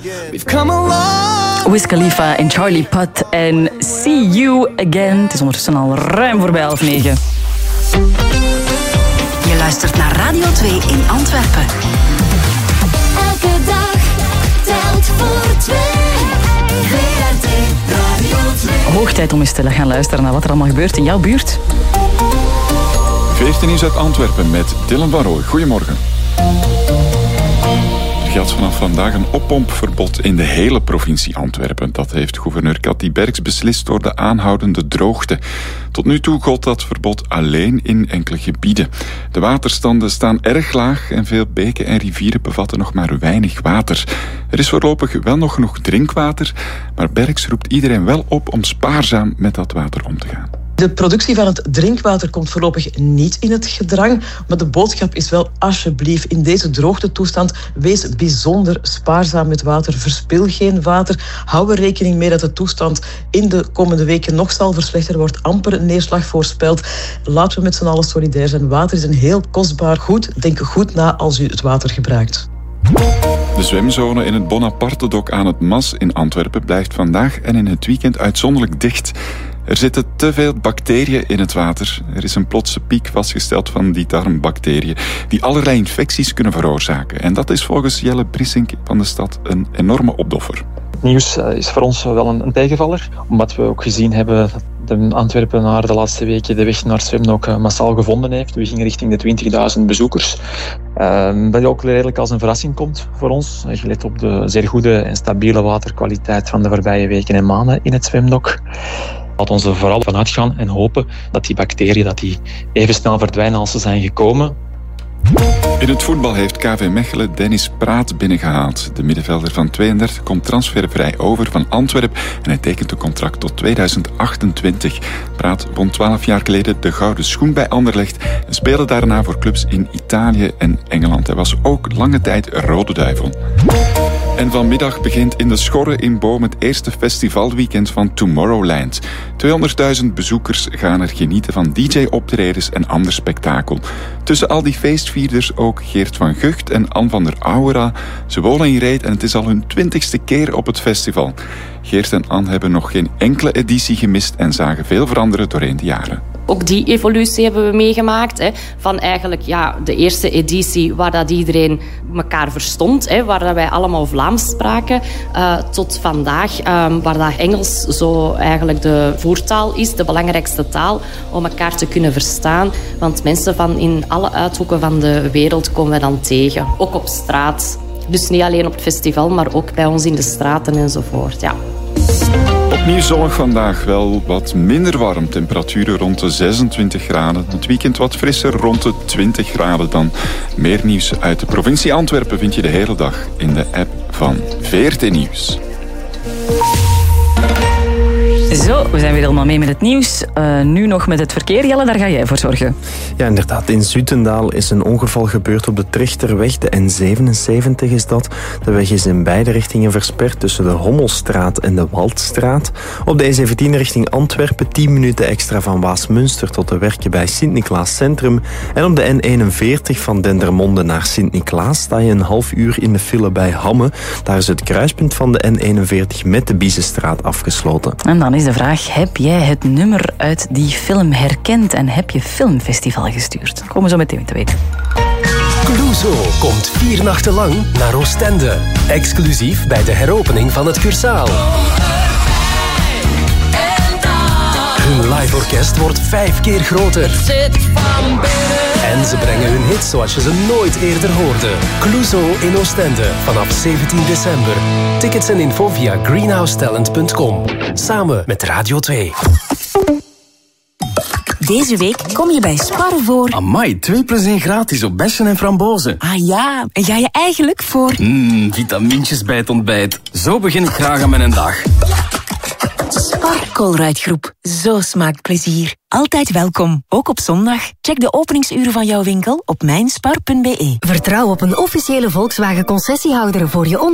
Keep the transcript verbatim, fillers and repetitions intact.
We've come along. Wiz Khalifa en Charlie Puth en See You Again. Het is ondertussen al ruim voorbij half negen. Je luistert naar Radio twee in Antwerpen. Elke dag telt voor twee. V R T Radio twee. Hoog tijd om eens te gaan luisteren naar wat er allemaal gebeurt in jouw buurt. veertien nieuws uit Antwerpen met Dylan van Rooij. Goedemorgen. Er geldt vanaf vandaag een oppompverbod in de hele provincie Antwerpen. Dat heeft gouverneur Cathy Berks beslist door de aanhoudende droogte. Tot nu toe gold dat verbod alleen in enkele gebieden. De waterstanden staan erg laag en veel beken en rivieren bevatten nog maar weinig water. Er is voorlopig wel nog genoeg drinkwater, maar Berks roept iedereen wel op om spaarzaam met dat water om te gaan. De productie van het drinkwater komt voorlopig niet in het gedrang, maar de boodschap is wel alsjeblieft in deze droogtetoestand wees bijzonder spaarzaam met water. Verspil geen water. Hou er rekening mee dat de toestand in de komende weken nog zal verslechteren. Er wordt amper neerslag voorspeld. Laten we met z'n allen solidair zijn. Water is een heel kostbaar goed. Denk goed na als u het water gebruikt. De zwemzone in het Bonaparte-dok aan het Mas in Antwerpen blijft vandaag en in het weekend uitzonderlijk dicht. Er zitten te veel bacteriën in het water. Er is een plotse piek vastgesteld van die darmbacteriën die allerlei infecties kunnen veroorzaken. En dat is volgens Jelle Brissink van de stad een enorme opdoffer. Het nieuws is voor ons wel een, een tegenvaller, omdat we ook gezien hebben dat de Antwerpenaar de laatste weken de weg naar het zwemdok massaal gevonden heeft. We gingen richting de twintigduizend bezoekers. Uh, dat ook redelijk als een verrassing komt voor ons, gelet op de zeer goede en stabiele waterkwaliteit van de voorbije weken en maanden in het zwemdok. Laten we er vooral van uitgaan en hopen dat die bacteriën dat die even snel verdwijnen als ze zijn gekomen. In het voetbal heeft K V Mechelen Dennis Praat binnengehaald. De middenvelder van tweeëndertig komt transfervrij over van Antwerpen en hij tekent een contract tot tweeduizend achtentwintig. Praat won twaalf jaar geleden de gouden schoen bij Anderlecht en speelde daarna voor clubs in Italië en Engeland. Hij was ook lange tijd Rode Duivel. En vanmiddag begint in de Schorre in Boom het eerste festivalweekend van Tomorrowland. tweehonderdduizend bezoekers gaan er genieten van D J-optredens en ander spektakel. Tussen al die feestvierders ook Geert van Gucht en Anne van der Aura. Ze wonen in Reet en het is al hun twintigste keer op het festival. Geert en Anne hebben nog geen enkele editie gemist en zagen veel veranderen doorheen de jaren. Ook die evolutie hebben we meegemaakt. Hè, van eigenlijk ja, de eerste editie waar dat iedereen elkaar verstond. Hè, waar dat wij allemaal Vlaams spraken. Uh, tot vandaag um, waar dat Engels zo eigenlijk de voertaal is. De belangrijkste taal om elkaar te kunnen verstaan. Want mensen van in alle uithoeken van de wereld komen we dan tegen. Ook op straat. Dus niet alleen op het festival, maar ook bij ons in de straten enzovoort. Ja. Opnieuw zonnig vandaag, wel wat minder warm. Temperaturen rond de zesentwintig graden. Het weekend wat frisser, rond de twintig graden dan. Meer nieuws uit de provincie Antwerpen vind je de hele dag in de app van V R T Nieuws. Zo, we zijn weer helemaal mee met het nieuws. Uh, nu nog met het verkeer. Jelle, daar ga jij voor zorgen. Ja, inderdaad. In Zutendaal is een ongeval gebeurd op de Trechterweg. De N zevenenzeventig is dat. De weg is in beide richtingen versperd tussen de Hommelstraat en de Waldstraat. Op de E zeventien richting Antwerpen tien minuten extra van Waasmunster tot de Werken bij Sint-Niklaas Centrum. En op de N eenenveertig van Dendermonde naar Sint-Niklaas sta je een half uur in de file bij Hamme. Daar is het kruispunt van de N eenenveertig met de Biezenstraat afgesloten. En dan is de vraag, heb jij het nummer uit die film herkend en heb je Filmfestival gestuurd? Dat komen we zo meteen te weten. Clouseau komt vier nachten lang naar Oostende. Exclusief bij de heropening van het Cursaal. Hun live orkest wordt vijf keer groter. En ze brengen hun hits zoals je ze nooit eerder hoorde. Clouseau in Oostende vanaf zeventien december. Tickets en info via greenhouse talent punt com. Samen met Radio twee. Deze week kom je bij Spar voor... Amai, twee plus één gratis op bessen en frambozen. Ah ja, en ga je eigenlijk voor... Mmm, vitamintjes bij het ontbijt. Zo begin ik graag aan mijn dag. Spar Colruyt-groep. Zo smaakt plezier. Altijd welkom, ook op zondag. Check de openingsuren van jouw winkel op mijnspar punt be. Vertrouw op een officiële Volkswagen concessiehouder voor je